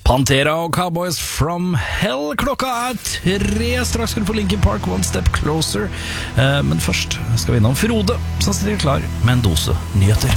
Pantera og Cowboys from Hell. Klokka 3. Straks skal du få Linkin Park, One Step Closer. Men først skal vi innom Frode, som sitter klar med en dose nyheter.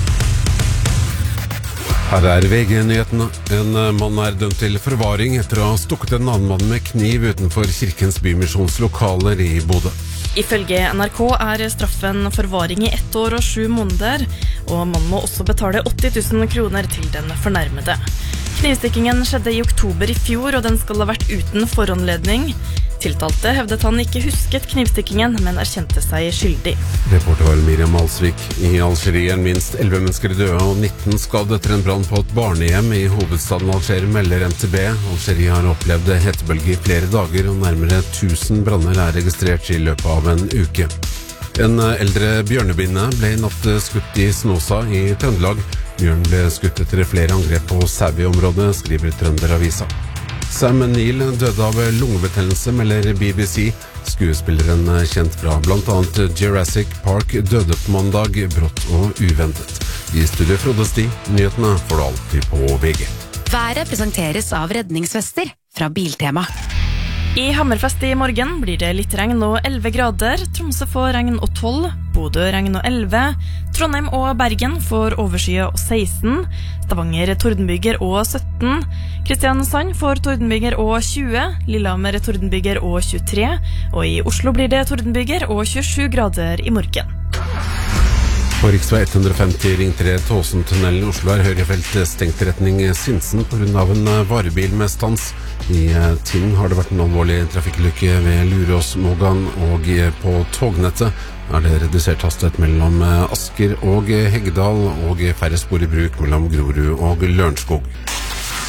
Her VG-nyhetene. En mann dømt til forvaring etter å ha stukket en annen mann med kniv utenfor Kirkens Bymisjonslokaler i Bodø. Ifølge NRK straffen forvaring i 1 år og 7 måneder, og man må også betale 80 000 kroner til den fornærmede. Knivstikkingen skjedde i oktober i fjor, og den skal ha vært uten foranledning. Tiltalte hevdet han ikke husket knivstikkingen, men erkjente seg skyldig. Reporter var Miriam Malsvik. I Algerie minst 11 mennesker døde og 19 skadet etter en brann på et barnehjem i hovedstaden Alger, melder NTB. Algerie har opplevd hetebølge i flere dager, og nærmere 1000 branner registrert i løpet av en uke. En eldre bjørnebinne ble i natt skutt i Snåsa i Trøndelag. Bjørn ble skutt etter flere angrep på Sæby-området, skriver Trønderavisa. Sam Neill døde av lungebetennelse, melder BBC. Skuespilleren kjent fra blant annet Jurassic Park døde på mandag, brått og uventet. I studio Frode Sti, nyhetene får du alltid på VG. Været presenteres av redningsvester fra Biltema. I Hammerfest i morgen blir det litt regn og 11 grader. Tromsø får regn og 12, Bodø regn og 11, Trondheim og Bergen får overskye og 16, Stavanger tordenbyger og 17, Kristiansand får tordenbyger og 20, Lillehammer tordenbyger og 23, og i Oslo blir det tordenbyger og 27 grader i morgen. På riksvei 150 Ring 3 Tåsentunnelen i Oslo høyrefelt stengt retning Sinsen på grunn av en varebil med stans. I Tinn har det vært en alvorlig trafikkulykke ved Lurås-Mågan, og på tognettet det redusert hastighet mellom Asker og Heggedal, og færre spor i bruk mellom Grorud og Lørenskog.